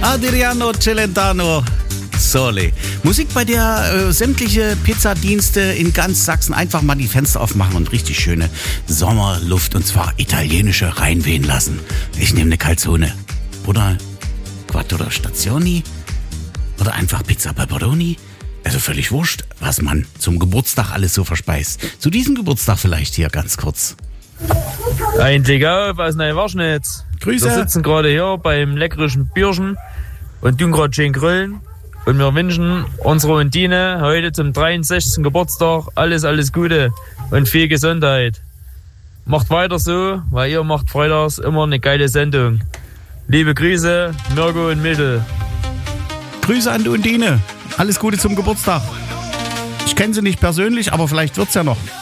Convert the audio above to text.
Adriano Celentano. Sole. Musik, bei der sämtliche Pizzadienste in ganz Sachsen einfach mal die Fenster aufmachen und richtig schöne Sommerluft, und zwar italienische, reinwehen lassen. Ich nehme eine Calzone. Oder Quattro Stazioni. Oder einfach Pizza Pepperoni. Also völlig wurscht, was man zum Geburtstag alles so verspeist. Zu diesem Geburtstag vielleicht hier ganz kurz. Eigentlich auf aus Neuwaschnitz. Grüße. Wir sitzen gerade hier beim leckerischen Bierchen und tun gerade schön grillen. Und wir wünschen unserer Undine heute zum 63. Geburtstag alles Gute und viel Gesundheit. Macht weiter so, weil ihr macht freitags immer eine geile Sendung. Liebe Grüße, Mirko und Mittel. Grüße an die Undine. Alles Gute zum Geburtstag. Ich kenne sie nicht persönlich, aber vielleicht wird's ja noch.